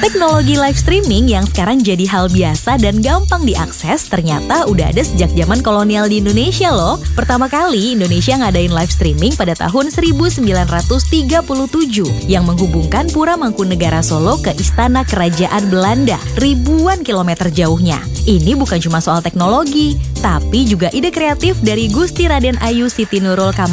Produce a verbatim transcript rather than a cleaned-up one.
Teknologi live streaming yang sekarang jadi hal biasa dan gampang diakses ternyata udah ada sejak zaman kolonial di Indonesia loh. Pertama kali Indonesia ngadain live streaming pada tahun seribu sembilan ratus tiga puluh tujuh yang menghubungkan Pura Mangkunegara Solo ke Istana Kerajaan Belanda ribuan kilometer jauhnya. Ini bukan cuma soal teknologi, tapi juga ide kreatif dari Gusti Raden Ayu Siti Nurul